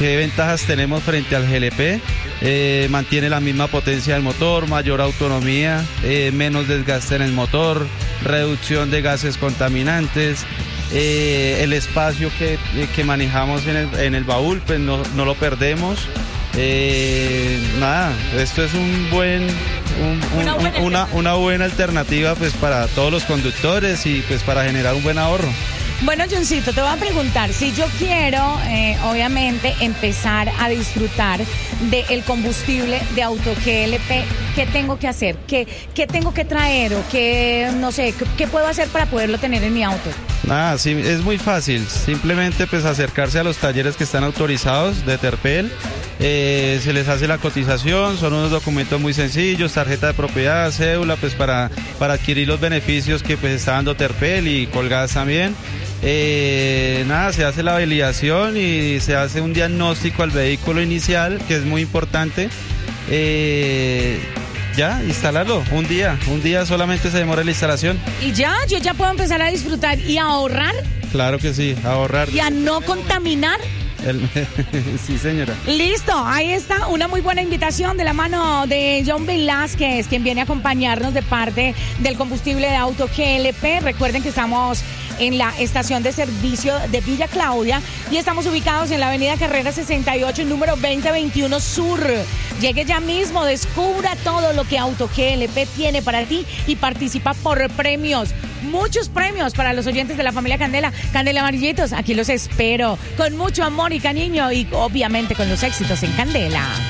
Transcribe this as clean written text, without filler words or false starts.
¿Qué ventajas tenemos frente al GLP? Mantiene la misma potencia del motor, mayor autonomía, menos desgaste en el motor, reducción de gases contaminantes, el espacio que manejamos en el baúl, pues no lo perdemos. Esto es una buena alternativa pues para todos los conductores y pues para generar un buen ahorro. Bueno, Johncito, te voy a preguntar, si yo quiero, obviamente, empezar a disfrutar del combustible de Auto GLP, ¿qué tengo que hacer? ¿Qué tengo que traer? O qué puedo hacer para poderlo tener en mi auto? Sí, es muy fácil. Simplemente pues acercarse a los talleres que están autorizados de Terpel. Se les hace la cotización, son unos documentos muy sencillos, tarjeta de propiedad, cédula, pues para adquirir los beneficios que pues está dando Terpel y Colgas también. Se hace la validación y se hace un diagnóstico al vehículo inicial, que es muy importante. Instalarlo, un día solamente se demora la instalación. Y yo ya puedo empezar a disfrutar y a ahorrar. Claro que sí, ahorrar. Y a no contaminar. Sí, señora. Listo, ahí está una muy buena invitación de la mano de John Velázquez, quien viene a acompañarnos de parte del combustible de Auto GLP. Recuerden que estamos en la estación de servicio de Villa Claudia y estamos ubicados en la avenida Carrera 68, número 2021 Sur. Llegue ya mismo, descubra todo lo que Auto GLP tiene para ti y participa por premios. Muchos premios para los oyentes de la familia Candela. Candela Amarillitos, aquí los espero con mucho amor y cariño y obviamente con los éxitos en Candela.